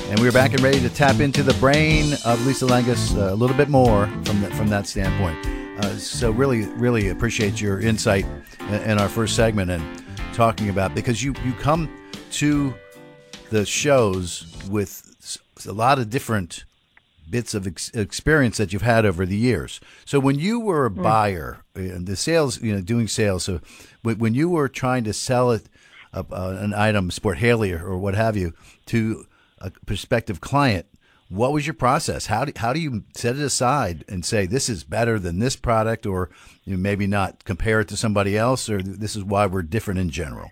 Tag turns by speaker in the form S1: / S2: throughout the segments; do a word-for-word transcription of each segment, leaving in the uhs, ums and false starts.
S1: And we're back and ready to tap into the brain of Lisa Langus uh, a little bit more from that, from that standpoint. Uh, so really, really appreciate your insight in, in our first segment and talking about, because you, you come to the shows with a lot of different bits of ex- experience that you've had over the years. So when you were a buyer, mm. the sales, you know, doing sales, so when, when you were trying to sell it, uh, uh, an item, Sport Haley or, or what have you, to a prospective client, what was your process? How do, how do you set it aside and say, this is better than this product, or you know, maybe not compare it to somebody else, or this is why we're different in general?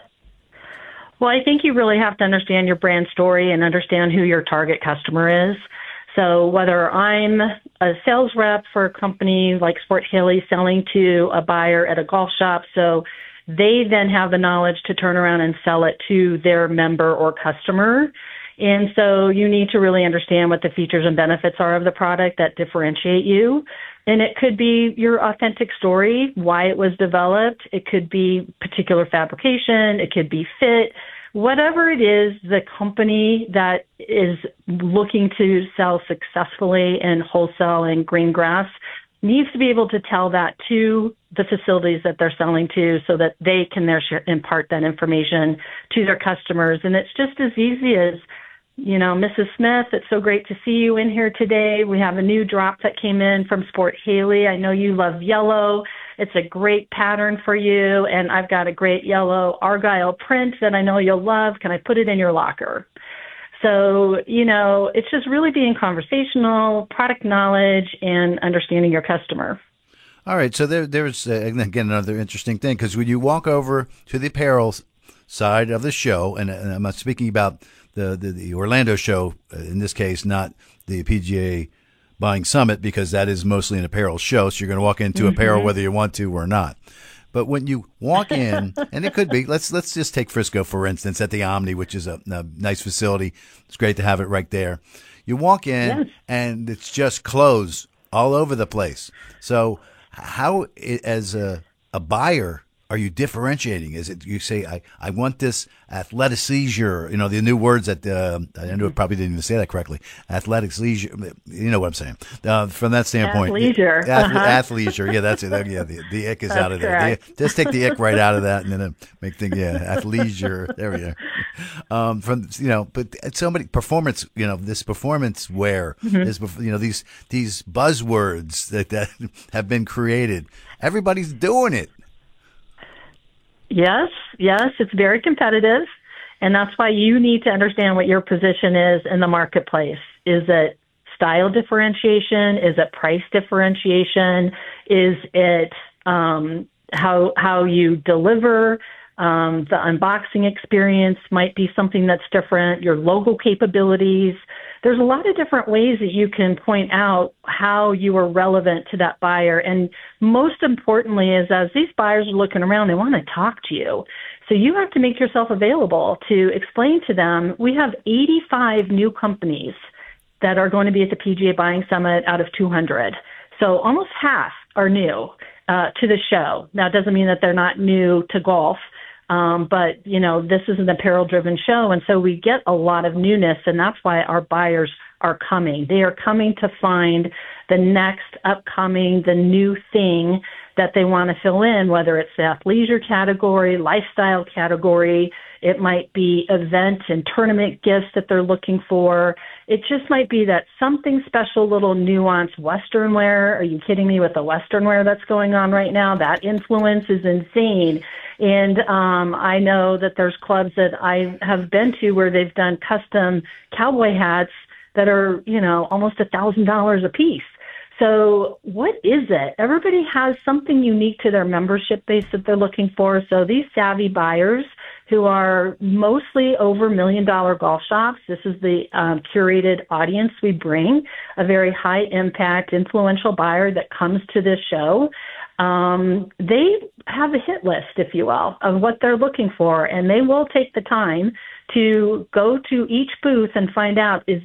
S2: Well, I think you really have to understand your brand story and understand who your target customer is. So whether I'm a sales rep for a company like Sport Haley selling to a buyer at a golf shop, so they then have the knowledge to turn around and sell it to their member or customer. And so you need to really understand what the features and benefits are of the product that differentiate you. And it could be your authentic story, why it was developed. It could be particular fabrication. It could be fit. Whatever it is, the company that is looking to sell successfully in wholesale and green grass needs to be able to tell that to the facilities that they're selling to so that they can there impart that information to their customers. And it's just as easy as, you know, Missus Smith, it's so great to see you in here today. We have a new drop that came in from Sport Haley. I know you love yellow. It's a great pattern for you, and I've got a great yellow Argyle print that I know you'll love. Can I put it in your locker? So, you know, it's just really being conversational, product knowledge, and understanding your customer.
S1: All right. So there, there's, uh, again, another interesting thing, because when you walk over to the apparel side of the show, and, and I'm not speaking about the, the, the Orlando show, uh, in this case, not the P G A Buying Summit, because that is mostly an apparel show. So you're going to walk into mm-hmm. apparel whether you want to or not. But when you walk in, and it could be, let's let's just take Frisco, for instance, at the Omni, which is a, a nice facility. It's great to have it right there. You walk in, yes. and it's just clothes all over the place. So how, as a, a buyer, are you differentiating? Is it, you say, I, I want this athletic-leisure, you know, the new words that, uh, I know it probably didn't even say that correctly, athletic-leisure, you know what I'm saying. Uh, from that standpoint.
S2: Athleisure.
S1: Ath-
S2: uh-huh.
S1: Athleisure, yeah, that's it. Yeah, the, the ick is
S2: That's
S1: out of there. The, just take the ick right out of that and then make things, yeah, athleisure, there we go. Um, from, you know, but so many performance, you know, this performance wear, mm-hmm. this, you know, these, these buzzwords that, that have been created. Everybody's doing it.
S2: Yes, yes, it's very competitive, and that's why you need to understand what your position is in the marketplace. Is it style differentiation? Is it price differentiation? Is it um, how how you deliver? Um, the unboxing experience might be something that's different. Your logo capabilities. There's a lot of different ways that you can point out how you are relevant to that buyer. And most importantly is, as these buyers are looking around, they want to talk to you. So you have to make yourself available to explain to them. We have eighty-five new companies that are going to be at the P G A Buying Summit out of two hundred. So almost half are new uh, to the show. Now, it doesn't mean that they're not new to golf. Um, but, you know, this is an apparel-driven show, and so we get a lot of newness, and that's why our buyers are coming. They are coming to find the next upcoming, the new thing that they want to fill in, whether it's the athleisure category, lifestyle category. It might be event and tournament gifts that they're looking for. It just might be that something special, little nuanced Western wear. Are you kidding me with the Western wear that's going on right now? That influence is insane. And um, I know that there's clubs that I have been to where they've done custom cowboy hats that are, you know, almost a thousand dollars a piece. So what is it? Everybody has something unique to their membership base that they're looking for. So these savvy buyers who are mostly over million dollar golf shops, this is the um, curated audience we bring, a very high impact, influential buyer that comes to this show. Um, they have a hit list, if you will, of what they're looking for, and they will take the time to go to each booth and find out, is